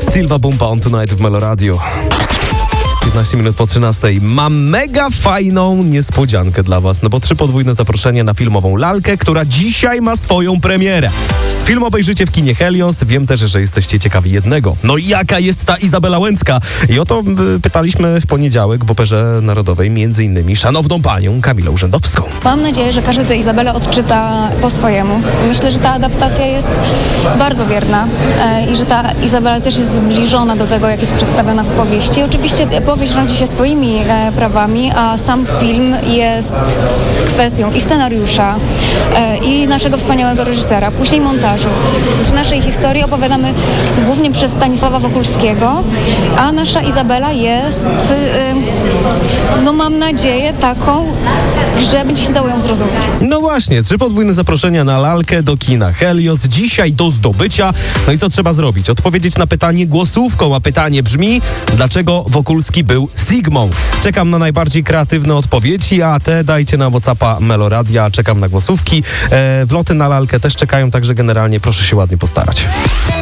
Silva Bumpa on Tonight w Meloradio. 15 minut po 13. Mam mega fajną niespodziankę dla was, no bo 3 podwójne zaproszenie na filmową lalkę, która dzisiaj ma swoją premierę. Film obejrzycie w kinie Helios. Wiem też, że jesteście ciekawi jednego. No i jaka jest ta Izabela Łęcka? I o to pytaliśmy w poniedziałek w Operze Narodowej między innymi szanowną panią Kamilę Urzędowską. Mam nadzieję, że każdy tę Izabelę odczyta po swojemu. Myślę, że ta adaptacja jest bardzo wierna i że ta Izabela też jest zbliżona do tego, jak jest przedstawiona w powieści. Oczywiście powieść rządzi się swoimi prawami, a sam film jest kwestią i scenariusza, i naszego wspaniałego reżysera, później montażu. W naszej historii opowiadamy głównie przez Stanisława Wokulskiego, a nasza Izabela jest, no mam nadzieję, taką, że będzie się dało ją zrozumieć. No właśnie, 3 podwójne zaproszenia na lalkę do kina Helios. Dzisiaj do zdobycia. No i co trzeba zrobić? Odpowiedzieć na pytanie głosówką, a pytanie brzmi: dlaczego Wokulski był Sigmą? Czekam na najbardziej kreatywne odpowiedzi, a te dajcie na WhatsAppa Meloradia. Czekam na głosówki. Wloty na lalkę też czekają, także generalnie proszę się ładnie postarać.